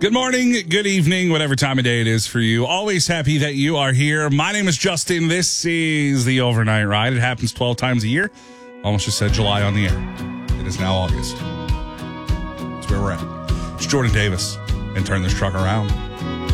Good morning, good evening, whatever time of day it is for you. Always happy that you are here. My name is Justin. This is the Overnight Ride. It happens 12 times a year. Almost just said July on the air. It is now August. That's where we're at. It's Jordan Davis, and turn this truck around.